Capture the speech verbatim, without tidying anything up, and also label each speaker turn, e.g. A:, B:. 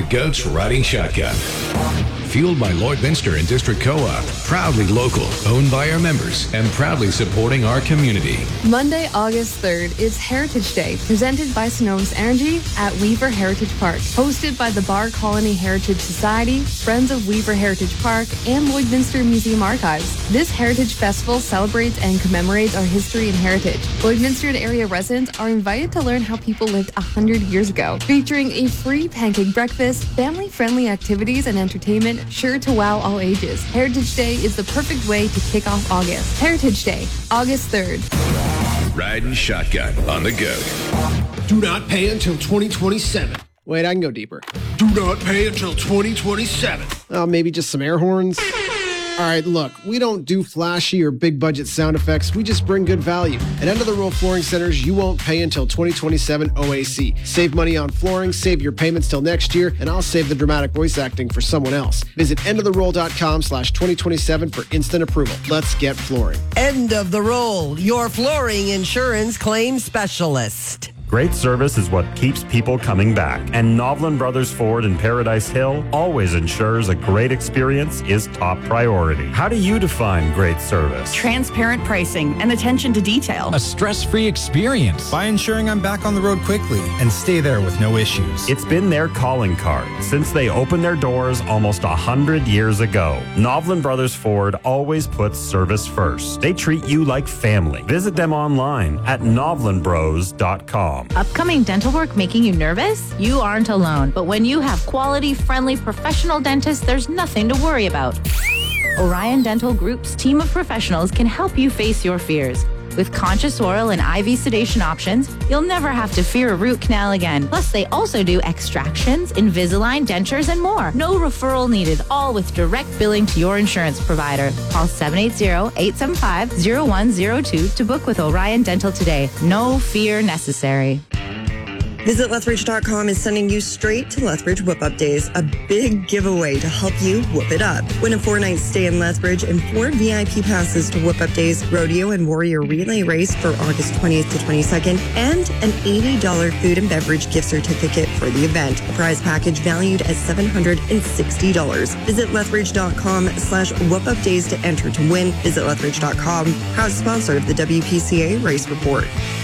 A: GOAT's Riding Shotgun. Fueled by Lloydminster and District Co-op. Proudly local, owned by our members, and proudly supporting our community.
B: Monday, August third is Heritage Day, presented by Synovus Energy at Weaver Heritage Park. Hosted by the Bar Colony Heritage Society, Friends of Weaver Heritage Park, and Lloydminster Museum Archives. This Heritage Festival celebrates and commemorates our history and heritage. Lloydminster and area residents are invited to learn how people lived one hundred years ago, featuring a free pancake breakfast, family-friendly activities, and entertainment sure to wow all ages. Heritage Day is the perfect way to kick off August. Heritage Day, August third.
A: Riding Shotgun on the GOAT.
C: Do not pay until twenty twenty-seven.
D: Wait, I can go deeper.
C: Do not pay until twenty twenty-seven.
D: Oh, maybe just some air horns? All right, look, we don't do flashy or big budget sound effects. We just bring good value. At End of the Roll Flooring Centers, you won't pay until twenty twenty-seven O A C. Save money on flooring, save your payments till next year, and I'll save the dramatic voice acting for someone else. Visit endoftheroll.com slash 2027 for instant approval. Let's get flooring.
E: End of the Roll, your flooring insurance claim specialist.
F: Great service is what keeps people coming back. And Novlin Brothers Ford in Paradise Hill always ensures a great experience is top priority. How do you define great service?
G: Transparent pricing and attention to detail.
H: A stress-free experience by ensuring I'm back on the road quickly and stay there with no issues.
F: It's been their calling card since they opened their doors almost a hundred years ago. Novlin Brothers Ford always puts service first. They treat you like family. Visit them online at novlin bros dot com.
I: Upcoming dental work making you nervous? You aren't alone. But when you have quality, friendly, professional dentists, there's nothing to worry about. Orion Dental Group's team of professionals can help you face your fears. With conscious oral and I V sedation options, you'll never have to fear a root canal again. Plus, they also do extractions, Invisalign, dentures, and more. No referral needed, all with direct billing to your insurance provider. Call seven eight zero, eight seven five, zero one zero two to book with Orion Dental today. No fear necessary.
J: Visit Lethbridge dot com is sending you straight to Lethbridge Whip Up Days, a big giveaway to help you whoop it up. Win a four-night stay in Lethbridge and four V I P passes to Whip Up Days Rodeo and Warrior Relay Race for August twentieth to twenty-second, and an eighty dollars food and beverage gift certificate for the event. A prize package valued at seven hundred sixty dollars. Visit Lethbridge dot com slash Whip Up Days to enter to win. Visit Lethbridge dot com, proud sponsor of the W P C A Race Report.